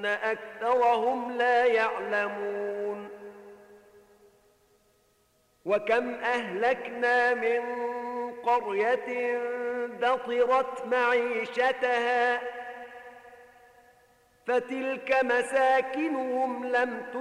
أكثرهم لا يعلمون وكم أهلكنا من قرية بطرت معيشتها فتلك مساكنهم لم